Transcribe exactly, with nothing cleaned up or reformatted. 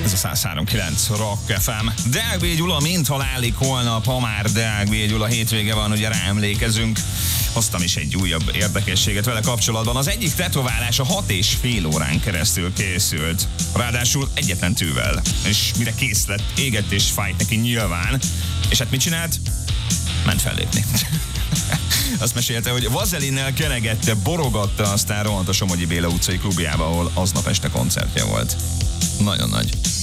Ez a száz három kilenc Rock ef em. Deák B. Gyula, mint halálig holnap, ha már Deák B. Gyula hétvége van, ugye rá emlékezünk. Hoztam is egy újabb érdekességet vele kapcsolatban. Az egyik tetoválása hat és fél órán keresztül készült. Ráadásul egyetlen tűvel. És mire kész lett, égett és fájt neki nyilván. És hát mit csinált? Ment fellépni. Azt mesélte, hogy vazelinnel kenegette, borogatta, aztán rohant a Somogyi Béla utcai klubjába, ahol aznap este koncertje volt. Nagyon nagy.